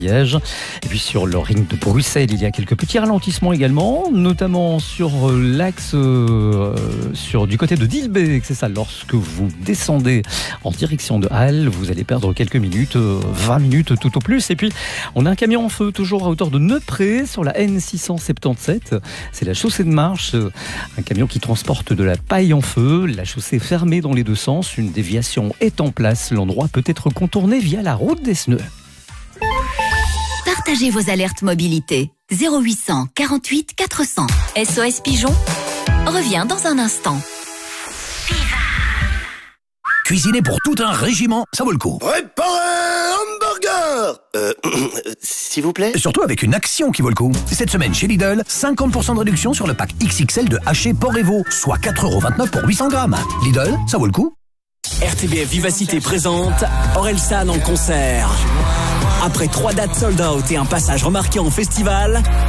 Liège. Et puis sur le ring de Bruxelles, il y a quelques petits ralentissements également, notamment sur l'axe du côté de Dilbeek. C'est ça, lorsque vous descendez en direction de Halle, vous allez perdre quelques minutes, 20 minutes tout au plus. Et puis, on a un camion en feu, toujours à hauteur de Neupré, sur la N677. C'est la chaussée de marche, un camion qui transporte de la paille en feu. La chaussée est fermée dans les deux sens, une déviation est en place. L'endroit peut être contourné via la route des Sneux. Partagez vos alertes mobilité. 0800 48 400. SOS Pigeon revient dans un instant. Cuisiner pour tout un régiment, ça vaut le coup. Préparez hamburger s'il vous plaît. Surtout avec une action qui vaut le coup. Cette semaine chez Lidl, 50% de réduction sur le pack XXL de haché porc et veau, soit 4,29€ pour 800 grammes. Lidl, ça vaut le coup. RTBF Vivacité présente Orelsan en concert. Après 3 dates sold out et un passage remarqué en festival,